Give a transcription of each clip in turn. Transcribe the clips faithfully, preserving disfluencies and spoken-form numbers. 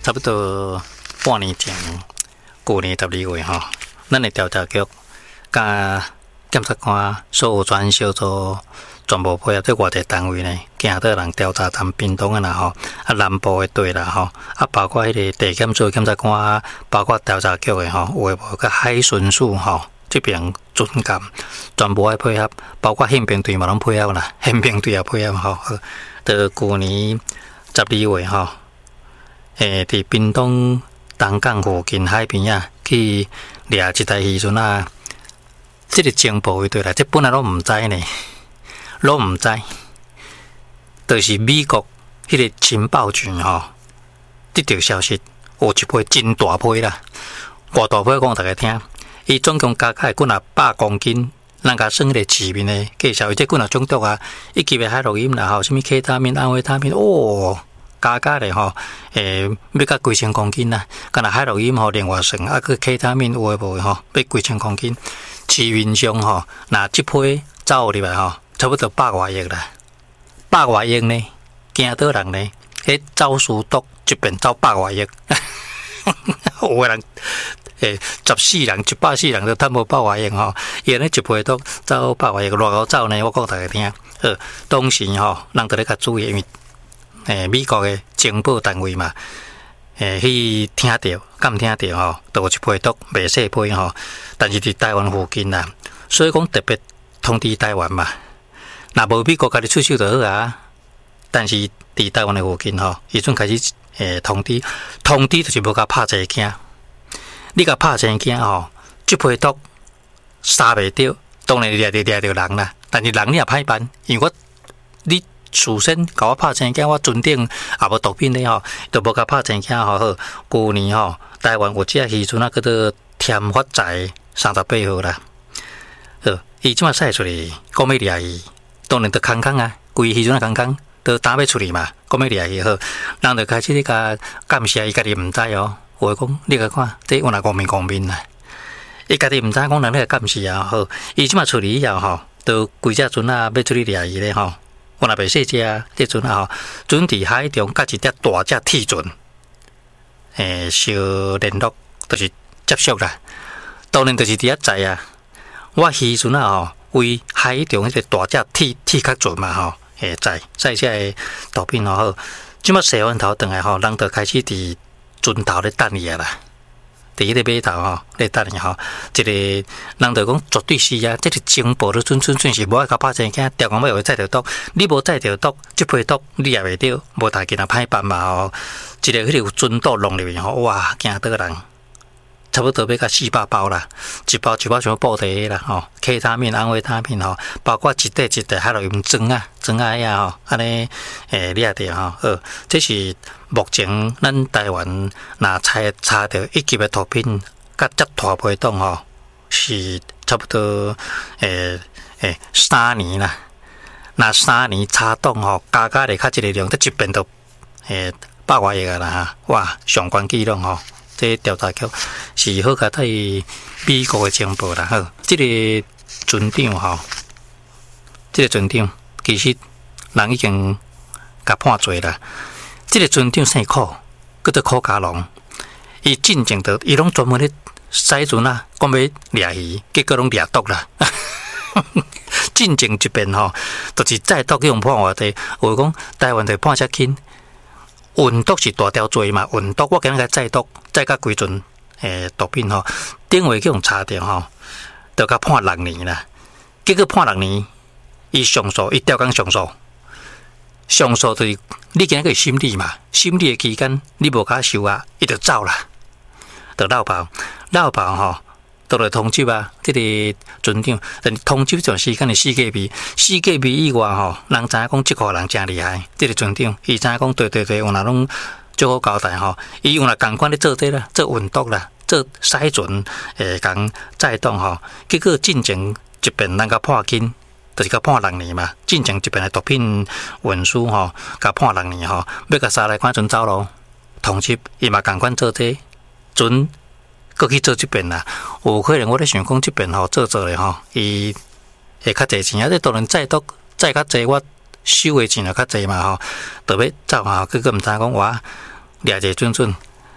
差不多半年前，去年十二月吼，咱的调查局甲检察官所有专小组全部配合在外地单位呢，行到人调查咱屏东的啦吼，啊南部的队啦吼，啊包括迄个地检署检察官，包括调查局的吼，有诶无甲海巡署吼。这边准监全部爱配合，包括宪兵队嘛拢配合啦，宪兵队也配合吼。到去年十二月吼，诶，伫屏东东港附近海边啊，去掠一台渔船啊。这个情报位对啦，这本来拢唔知呢，拢唔知，就是美国迄个情报局吼，得到消息，有一批真大批啦，偌大批讲大家听。伊总共加起来几啊百公斤，咱甲算迄个市面的介绍，即几啊种毒啊，以及的海洛因啦吼，什物 K 他命、安维他命，哦，加加咧吼，诶，要甲几千公斤啦，干那海洛因吼，另外算，啊个 K 他命有诶无吼，要几千公斤，市面上吼，那即批走入来吼，差不多百外亿啦，百外亿呢，惊倒人呢，迄走私毒一边走百外亿，有个人。诶，十四人、一百四人都贪无百外亿吼，伊安尼一批都走百外亿，偌高走呢？我讲大家听。呃，当时吼，人都咧较注意，因为诶美国诶情报单位嘛，诶去听到，敢听到吼，都有一批毒袂细批吼，但是伫台湾附近啦，所以讲特别通知台湾嘛。若无美国家己出手就好啊，但是伫台湾诶附近吼，伊阵开始诶通知，通知就是无甲拍一惊。你甲拍真惊吼，即批毒杀袂着，当然掠着掠着人啦。但是人你也歹办，因为我你事先甲我拍真惊，我尊顶也无毒品咧吼，都无甲拍真惊吼好。去年吼，台湾有只渔船啊，叫做添发财三十八号啦。呃，伊即马驶出去，讲要掠鱼，当然着空空啊，规渔船啊空空，都打要出去嘛，讲要掠鱼好，人就开始咧甲感谢伊家己毋知哦。我讲，你甲看，这我若光明光明啦。伊家己毋知讲，人咧感谢啊好。伊即马处理以后吼，都规只船啊要出去掠鱼咧吼。我若袂细只啊，这船啊吼，船伫海中甲一只大只铁船，诶，相联络，就是接触啦。当然就是伫遐载啊。我渔船啊吼，为海中迄个大只铁铁壳船嘛吼，诶载载只个毒品吼好。即马洗完头转来吼，人就开始伫船头咧等伊啊啦，伫迄个码头吼咧等伊吼，一个人就讲绝对是啊，这个情报咧准准准是无爱甲拍真惊，调讲要会载着毒，你无载着毒，即批毒你也袂着，无大件啊歹办嘛吼，一个迄个有船毒弄入去吼，哇惊倒人，差不多要甲四百包啦，一包一包全部布袋啦吼，K 他命、安维他命吼，包括一袋一袋海洛因装啊装啊呀吼，安尼诶掠着吼，好，这是。目前咱台湾若查查到一级的毒品，甲接大批档吼，是差不多诶诶三年啦。那三年查档吼，加加咧较一个量，得一边都诶百外亿啊啦哈！哇，上关记录吼，这调查局是好甲对美国的情报啦。好，这个船长吼，这个船长其实人已经甲判罪啦。这个船长姓苦，叫做苦家龙。伊进前的，伊拢专门咧驶船啊，讲要掠鱼，结果拢掠毒啦。进前一边吼，就是载毒去用判偌济。有讲台湾就判遮轻，运毒是大条罪嘛，运毒我今日个载毒，载甲规船诶毒品吼，顶回去用查着吼，就甲判六年啦。结果判六年，伊上诉，伊调讲上诉。上诉就是你今日个审理嘛，审理的期间你无甲收啊，伊就走啦，就落跑，落跑吼，倒来通缉啊，这个船长，但通缉段时间的四个币，四个币以外吼，人知影讲即个人真厉害，这个船长，伊知影讲对对对，有哪拢最好交代吼，伊有哪共款咧做这啦，做运毒啦，做驶船诶，共载动吼，结果进前一边人甲判轻。就是甲判六年嘛，进前一边的毒品运输吼，甲判六年吼，要甲杀来赶船走咯。通缉伊嘛共款做这，船搁去做这边啦。有可能我咧想讲这边吼做做咧吼，伊会较侪钱啊。这当然载毒载较侪，我收的钱就较侪嘛吼。特别走吼，结果毋知讲我掠一个准准，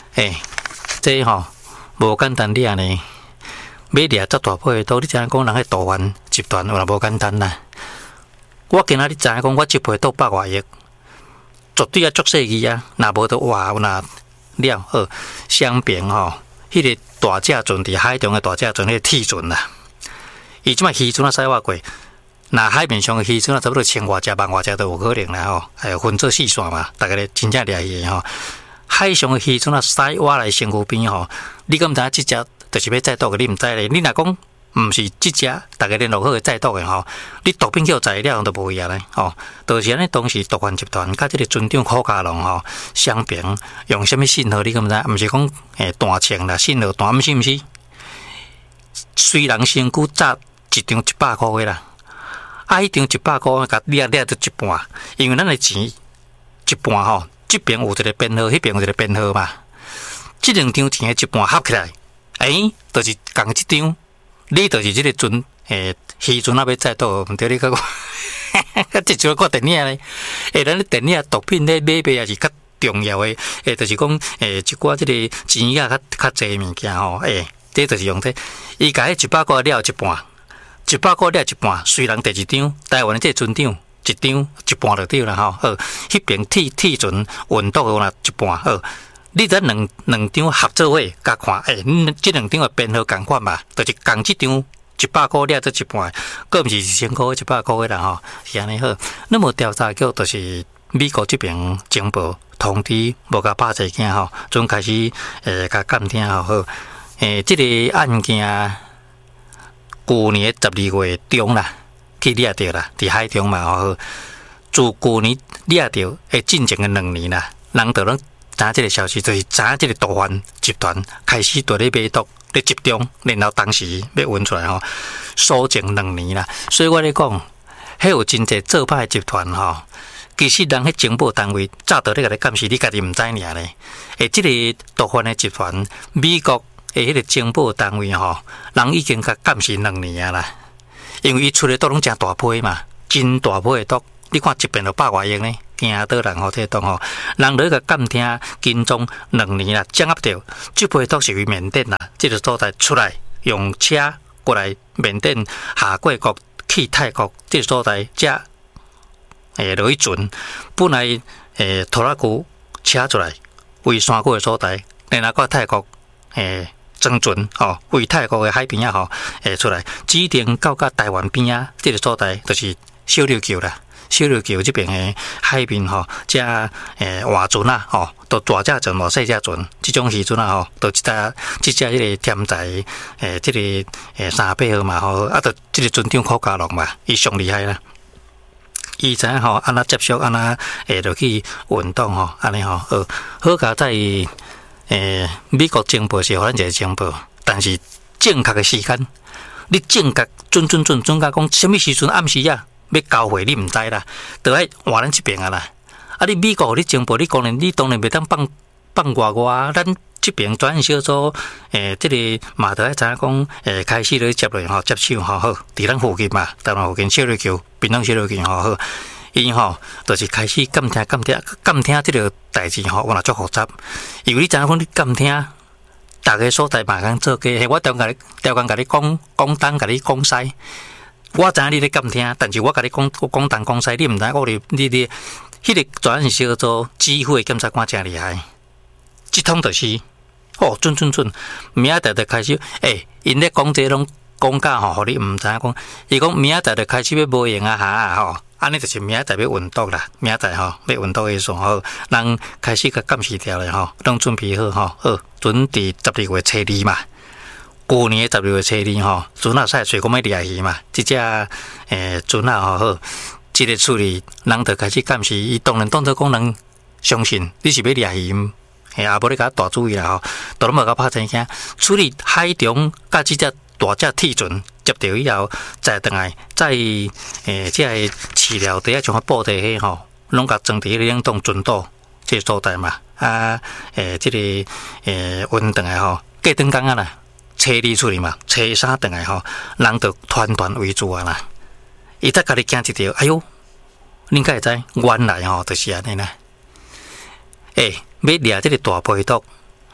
诶、欸，这吼、個、無簡單掠呢。要掠遮大批的刀，你知影講人迄大灣集團有無簡單啦？我今仔日知影講，我一批刀百外億，絕對啊足細字啊！若無就哇，有若了好雙邊吼，迄、那個大隻船佇海中的大隻船，迄個鐵船啦。伊即擺漁船啊駛我過，若海面上的漁船啊，差不多千外隻、萬外隻都有可能啦吼。還有分做四線嘛，大家咧真正掠魚吼。海上的漁船啊駛我來身軀邊吼，你敢毋知影即隻就是要載毒嘅？你毋知咧？你若講毋是即隻，大家聯絡好嘅載毒嘅吼，你毒品叫載了都無影咧吼。就是安尼，當時毒販集團甲即個船長柯家龍吼相平用啥物信號？你敢毋知？毋是講誒彈槍啦，信號彈，毋是毋是。雖然身軀砸一張一百箍嘅啦，啊，迄張一百箍甲掠掠到一半，因為咱嘅錢一半吼，即邊有一個編號，迄邊有一個編號嘛。即兩張錢嘅一半合起來，誒，就是共即張，你就是即個船誒漁船啊要載到，毋對你講，即陣看電影咧，誒，咱啲電影毒品咧買賣也是較重要嘅，誒，就是講誒一寡即個錢啊較較濟物件吼，誒，這就是用這，伊甲迄一百個了一半。一百個掠一半，雖然第一張台灣的這船長一張一半就對啦吼。好，迄邊鐵鐵船運毒有若一半好，你這兩兩張合作伙甲看，誒、欸，這兩張的編號共款嘛，就是共這張一百個掠做一半，個毋是一千塊一百塊啦吼，是安尼好。那麼調查局就是美國這邊情報通知無甲拍一件吼，準開始誒甲監聽吼好，誒、欸，這個案件。去年十二月中啦，去掠到啦，伫海中嘛吼。自去年掠到，誒，進前嘅兩年啦，人就攏知影即個消息，就是知影即個毒販集團開始對咧買毒咧集中，然後當時要運出來吼，鎖前兩年啦。所以我咧講，迄有真濟做歹集團吼，其實人迄情報單位早就咧甲你監視，你家己毋知爾咧。誒，即個毒販嘅集團，美國。誒，迄個情報單位吼，人已經甲監視兩年啊啦，因為伊出的毒攏真大批嘛，真大批的毒，你看一遍就百外億呢，驚倒人吼，這毒吼，人咧甲監聽跟蹤兩年啦，掌握到這批毒是於緬甸啦，這個所在出來用車過來緬甸下過國去泰國，這個所在遮誒落去船，本來誒拖拉機車出來為山谷的所在，然後到泰國誒。裝船吼，為泰國嘅海邊啊吼，誒出來指定到甲台灣邊啊，即個所在就是小琉球啦。小琉球這邊嘅海邊吼，遮誒划船啊吼，都大隻船、無細隻船，這種漁船啊吼，都一隻一隻迄個添在誒，即個誒三百號嘛吼，啊，就即個船長柯家龍嘛，伊上厲害啦。伊知影吼，安那接觸安那誒，就去運動吼，安尼吼，好，好佳在。誒、欸，美國情報是互咱一個情報，但是正確的時間，你正確準準準準甲講，什麼時陣暗時啊，要交回你毋知啦，就喺換咱這邊啊啦。啊，你美國互你情報，你當然你當然袂當放放外外，咱這邊轉小組，誒、欸，這個嘛就喺知影講，誒、欸，開始咧接落吼，接手吼好，佇咱附近嘛，台灣附近小琉球，檳城小琉球吼好。伊吼，就是開始監聽、監聽、監聽這個代志吼，我若足複雜。因為你知影講，你監聽，大家所在嘛講做假，我調甲你調工甲你講講東甲你講西。我知影你咧監聽，但是我甲你講講東講西，你毋知我哋你你，迄個專案小組指揮檢察官真厲害。即通就是哦，準準準，明仔載就開始，誒，因咧講這攏講假吼，互你毋知影講，伊講明仔載就開始要無用啊哈吼。安尼就是明仔載要運毒啦，明仔載吼要運毒嘅時候，人開始甲監視掉咧吼，攏準備好吼，好準佇十二月初二嘛，舊年嘅十二月初二吼，船仔駛水講要掠魚嘛，即隻誒船仔吼好，即個處理人就開始監視，伊當然當作講人相信你是要掠魚，誒也無咧甲大注意啦吼，都攏無甲拍真驚，處理海中甲即隻大隻鐵船。接到以後，再轉來，再誒即係飼料底下像個布袋迄吼，攏甲裝佇迄冷凍船島即個所在嘛。啊誒，即個誒運轉來吼，過轉工啊啦，初二出去嘛，初三轉來吼，人就團團圍住啊啦。伊才甲你驚一條，哎喲，恁敢會知？原來吼就是安尼啦。誒，要掠即個大批毒，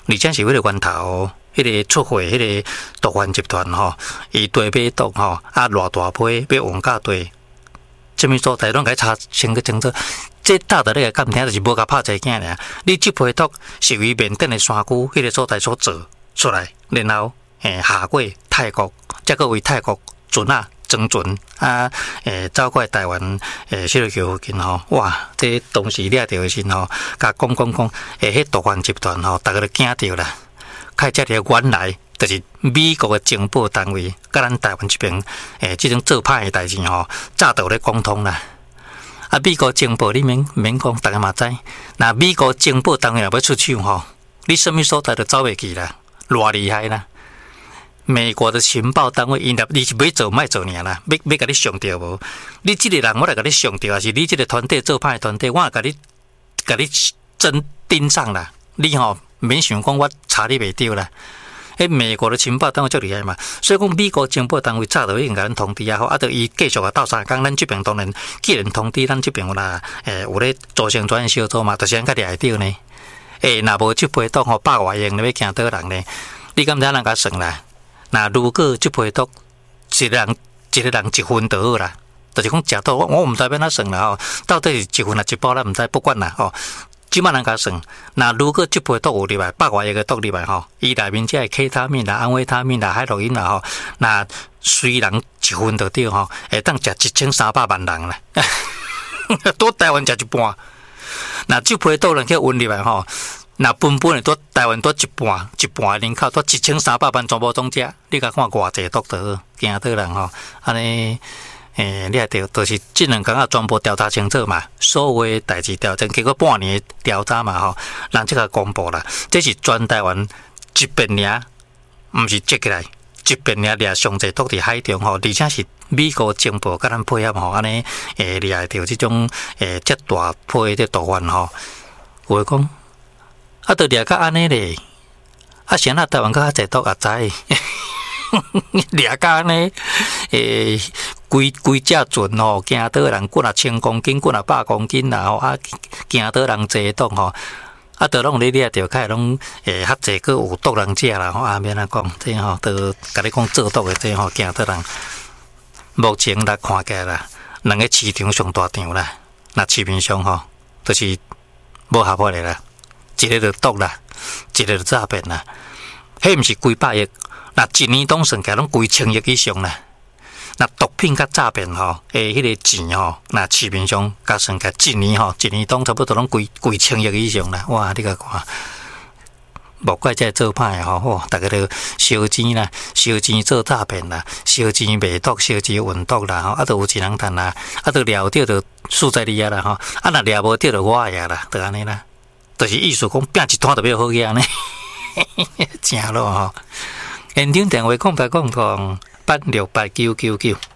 而且是迄个源头，迄、那个出货，迄、那个毒贩集团吼，伊地买毒吼，啊偌大批要运价地，什么所在拢该查清个清楚。这大的那个干听就是无甲拍一件尔，你这批毒是为缅甸的山区迄个所在所做出来，然后诶下过泰国，再个为泰国船啊装船啊，诶走过台湾诶小琉球附近吼，哇！这当时掠着的时吼，甲讲讲讲，诶，迄毒贩集团吼，逐个都惊着啦。开始了原来就是美国的情报单位，甲咱台湾这边诶，即种做歹的代志吼，早都咧沟通啦。啊，美国情报你免免讲，大家嘛知。那美国情报单位若要出手吼，你什么所在都走袂去啦，偌厉害啦！美国的情报单位，因若你是要做，莫做尔啦，要要甲你上吊无？你即个人，我来甲你上吊，还是你即个团队做歹的团队，我甲你甲你真盯上啦。你吼免想讲我查你袂着啦。迄美国的情报单位足厉害嘛，所以讲美国情报单位早就已经甲咱通知啊，好，啊，着伊继续啊斗相共，咱这边当然既然通知咱这边有啦，诶，有咧组成专小组嘛，就是咱较掠着呢。诶，若无这批毒吼百外用，你要惊倒人呢？你敢知人甲算啦？那如果这批毒一个人一个人一分就好啦，就是讲食毒，我我毋知要哪算啦吼，到底是一分啊一包咱毋知，不管啦吼。即摆人甲算，那如果即批毒有入来，百外个毒入来吼，伊内面即个 K 他命啦、安慰他命啦、海洛因啦吼，那虽然一分就对吼，会当食一千三百万人啦，多台湾食一半。那即批毒人去运入来吼，那本本的多台湾多一半，一半人口多一千三百万全部总食，你甲看偌济毒倒，惊倒人吼，安尼。诶，你也着，就是这两工啊，全部调查清楚嘛，所有代志调查，经过半年调查嘛吼，人即个公布啦，这是全台湾一遍尔，毋是接起来，一遍尔掠上济毒伫海中吼，而且是美国情报甲咱配合吼，安尼诶掠着即种诶遮大批的毒贩吼，有诶讲，啊，着掠甲安尼咧，啊，谁啊台湾较济毒也知。掠甲安尼，诶，规规只船吼，惊倒人过啊千公斤，过啊百公斤啦吼，啊，惊倒人坐动吼，啊，都拢咧掠着，开拢诶较济个有毒人食啦吼，啊，免安讲，这吼，都甲你讲做毒的这吼，惊倒人。目前来看起来啦，两个市场上大场啦，那市面上吼，就是无合法的啦，一个就毒啦，一个就诈骗啦，迄毋是几百亿。那一年当算起来拢几千亿以上啦。那毒品甲诈骗吼，诶，迄个钱吼，那市面上甲算起来一年吼，一年当差不多拢几几千亿以上啦。哇，你甲看，莫怪这做歹吼，吼，大家都烧钱啦，烧钱做诈骗啦，烧钱卖毒，烧钱运毒啦，吼，啊，都有钱人趁啦，啊，都掠着就输在你啊啦，吼，啊，若掠无着就我呀啦，就安尼啦，就是意思讲拼一摊就要好个安尼，正咯吼。现场电话空白空空八六八九九九。